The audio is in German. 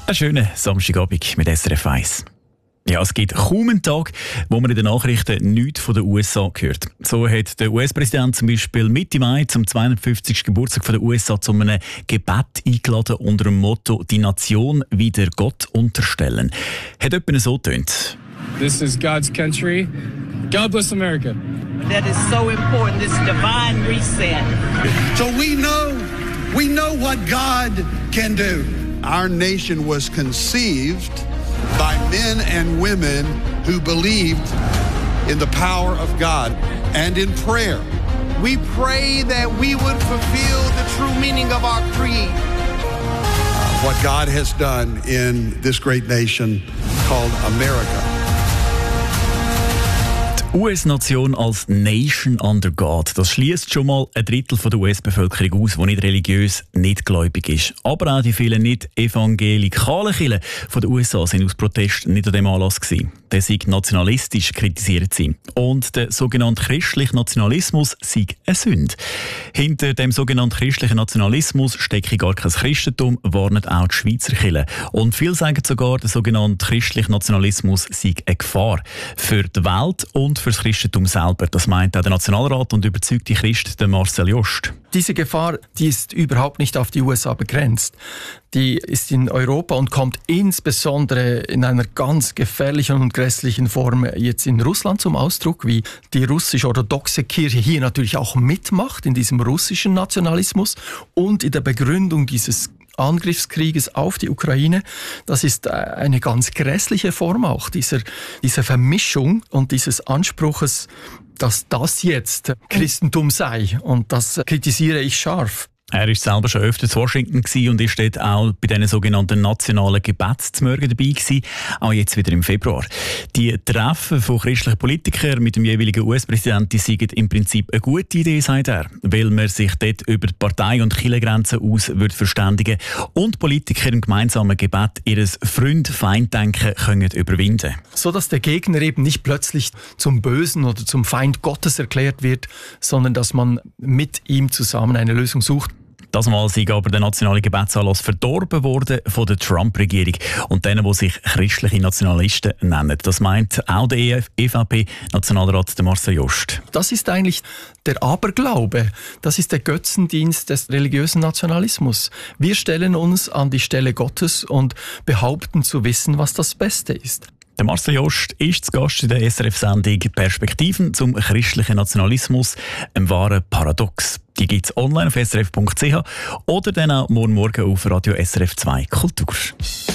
Einen schönen Samstagabend mit SRF 1. Ja, es gibt kaum einen Tag, wo man in den Nachrichten nichts von den USA hört. So hat der US-Präsident zum Beispiel Mitte Mai zum 250. Geburtstag der USA zu einem Gebet eingeladen unter dem Motto «Die Nation wieder Gott unterstellen». Hat etwa so getönt. This is God's country. God bless America. That is so important, this divine reset. So we know what God can do. Our nation was conceived by men and women who believed in the power of God and in prayer. We pray that we would fulfill the true meaning of our creed. What God has done in this great nation called America. Die US-Nation als Nation under God, das schließt schon mal ein Drittel der US-Bevölkerung aus, die nicht religiös, nicht gläubig ist. Aber auch die vielen nicht evangelikalen Kirchen von den USA sind aus Protest nicht an dem Anlass gewesen. Der sei nationalistisch, kritisiert sie. Und der sogenannte christliche Nationalismus sei eine Sünde. Hinter dem sogenannten christlichen Nationalismus stecke gar kein Christentum, warnen auch die Schweizer Kirchen. Und viele sagen sogar, der sogenannte christliche Nationalismus sei eine Gefahr für die Welt und für das Christentum selber. Das meint auch der Nationalrat und überzeugte Christ Marcel Jost. Diese Gefahr, die ist überhaupt nicht auf die USA begrenzt. Die ist in Europa und kommt insbesondere in einer ganz gefährlichen und grässlichen Form jetzt in Russland zum Ausdruck, wie die russisch-orthodoxe Kirche hier natürlich auch mitmacht in diesem russischen Nationalismus und in der Begründung dieses Angriffskrieges auf die Ukraine. Das ist eine ganz grässliche Form auch dieser Vermischung und dieses Anspruches, dass das jetzt Christentum sei. Und das kritisiere ich scharf. Er war selber schon öfter in Washington und ist dort auch bei diesen sogenannten nationalen Gebetsmorgen dabei gewesen, auch jetzt wieder im Februar. Die Treffen von christlichen Politikern mit dem jeweiligen US-Präsidenten seien im Prinzip eine gute Idee, sagt er, weil man sich dort über die Partei- und Kirchengrenzen aus verständigen und Politiker im gemeinsamen Gebet ihr Freund-Feind-Denken können überwinden. So dass der Gegner eben nicht plötzlich zum Bösen oder zum Feind Gottes erklärt wird, sondern dass man mit ihm zusammen eine Lösung sucht. Das Mal sei aber der nationale Gebetsanlass verdorben worden von der Trump-Regierung und denen, die sich christliche Nationalisten nennen. Das meint auch der EVP-Nationalrat Marcel Jost. Das ist eigentlich der Aberglaube. Das ist der Götzendienst des religiösen Nationalismus. Wir stellen uns an die Stelle Gottes und behaupten zu wissen, was das Beste ist. Der Marcel Jost ist zu Gast in der SRF-Sendung «Perspektiven zum christlichen Nationalismus», einem wahren Paradox. Die gibt es online auf srf.ch oder dann auch morgen auf Radio SRF 2 Kultur.